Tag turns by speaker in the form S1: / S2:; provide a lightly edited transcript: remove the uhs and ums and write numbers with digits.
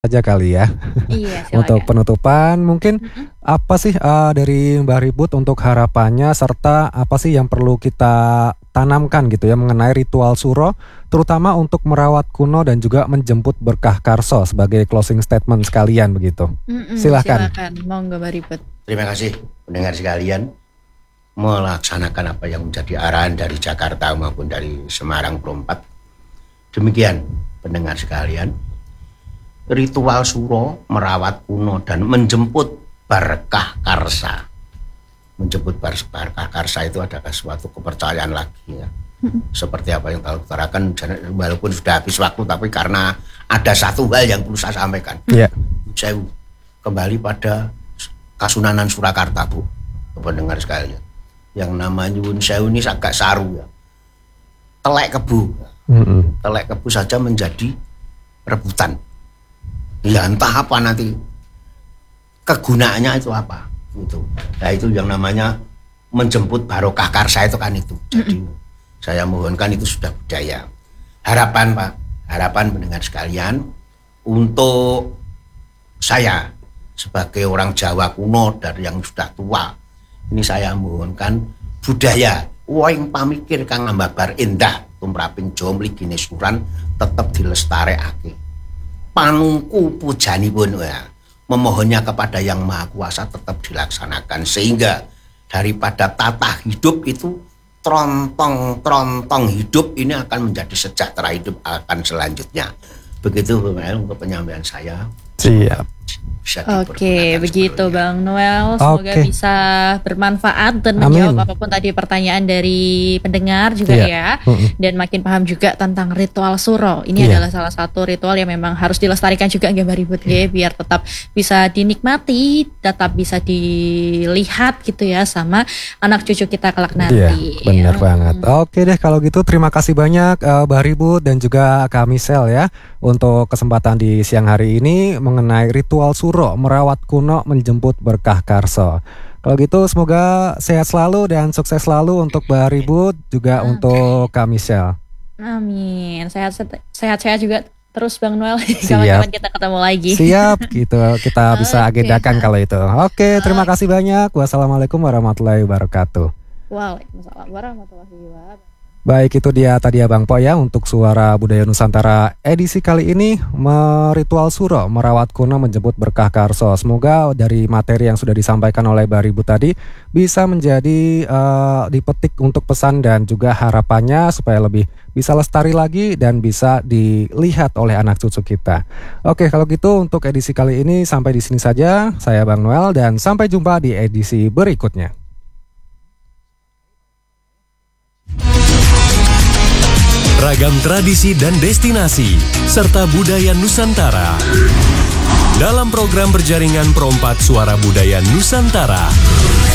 S1: Saja kali ya.
S2: Iya,
S1: Untuk
S2: silakan.
S1: penutupan mungkin
S2: Mhm.
S1: apa sih, dari Mbak Ribut untuk harapannya serta apa sih yang perlu kita tanamkan gitu ya mengenai ritual suro, terutama untuk merawat kuno dan juga menjemput berkah karso sebagai closing statement sekalian begitu. Silahkan.
S2: Silakan, monggo Mbak Ribut.
S3: Terima kasih pendengar sekalian, melaksanakan apa yang menjadi arahan dari Jakarta maupun dari Semarang Perempat. Demikian pendengar sekalian, ritual suro merawat kuno dan menjemput berkah karsa. Menjemput berkah karsa itu adalah suatu kepercayaan lagi ya. Seperti apa yang telah utarakan, walaupun sudah habis waktu, tapi karena ada satu hal yang perlu saya sampaikan.
S1: Iya.
S3: Saya kembali pada Kasunanan Surakarta, Bu, pendengar sekalian. Yang namanya Nyuwun Sewu ini agak saru ya. Telek kebu. Telek kebu saja menjadi rebutan. Ya entah apa nanti kegunaannya itu apa gitu. Nah itu yang namanya menjemput barokah karsa itu kan itu. Jadi saya mohonkan itu sudah budaya. Harapan Pak, harapan pendengar sekalian untuk saya sebagai orang Jawa kuno dari yang sudah tua, ini saya mohonkan budaya woing pamikir kang ambabar indah tumraping Jawa mligine suran tetap dilestarekake. Panungku pujanipun ya, memohonnya kepada Yang Maha Kuasa tetap dilaksanakan sehingga daripada tata hidup itu trontong hidup ini akan menjadi sejahtera hidup akan selanjutnya. Begitu untuk penyampaian saya.
S1: Siap.
S2: Oke, begitu Bang Noel. Semoga
S1: Oke.
S2: bisa bermanfaat dan
S1: Amin.
S2: menjawab apapun tadi pertanyaan dari pendengar juga
S1: Iya.
S2: ya. Dan makin paham juga tentang ritual suro. Ini
S1: Iya.
S2: adalah salah satu ritual yang memang harus dilestarikan juga nggak Mbak Ribut ya, biar tetap bisa dinikmati, tetap bisa dilihat gitu ya sama anak cucu kita kelak nanti.
S1: Iya, benar banget. Oke deh kalau gitu terima kasih banyak Mbak Ribut dan juga Kak Misel ya untuk kesempatan di siang hari ini mengenai ritual suro merawat kuno menjemput berkah karso. Kalau gitu semoga sehat selalu dan sukses selalu untuk Mbak Ribut juga untuk Kak Misel.
S2: Amin. Sehat-sehat juga terus Bang Noel.
S1: Siap.
S2: Kapan-kapan kita ketemu lagi.
S1: Siap gitu kita bisa
S2: Oke.
S1: agendakan kalau itu. Oke, terima kasih banyak. Wassalamualaikum warahmatullahi wabarakatuh.
S2: Waalaikumsalam warahmatullahi wabarakatuh.
S1: Baik, itu dia tadi Abang Po ya untuk Suara Budaya Nusantara edisi kali ini meritual suro merawat kuno menjemput berkah karso. Semoga dari materi yang sudah disampaikan oleh Mbak Ribut tadi bisa menjadi dipetik untuk pesan dan juga harapannya supaya lebih bisa lestari lagi dan bisa dilihat oleh anak cucu kita. Oke, kalau gitu untuk edisi kali ini sampai di sini saja. Saya Bang Noel dan sampai jumpa di edisi berikutnya.
S4: Ragam tradisi dan destinasi, serta budaya Nusantara. Dalam program berjaringan Perompat Suara Budaya Nusantara.